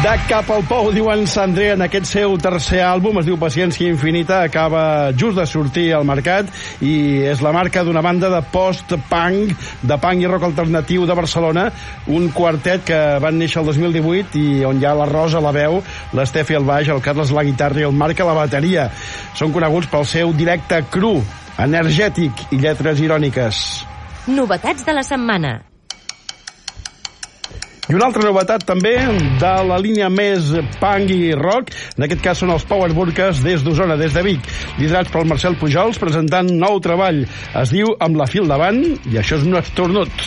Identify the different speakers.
Speaker 1: De cap al pou, diuen Sandré, en aquest seu tercer àlbum, es diu Paciència Infinita, acaba just de sortir al mercat i és la marca d'una banda de post-punk, de punk i rock alternatiu de Barcelona, un quartet que van néixer el 2018 i on hi ha la Rosa a la veu, l'Estefi al baix, el Carles a la guitarra i el Marc a la bateria. Són coneguts pel seu directe cru, energètic i lletres iròniques.
Speaker 2: Novetats de la setmana.
Speaker 1: I una altra novetat també de la línia més punk i rock, en aquest cas són els Power Burkas des d'Osona, des de Vic, liderats pel Marcel Pujols, presentant nou treball. Es diu Amb la fil davant, i això és un esternut.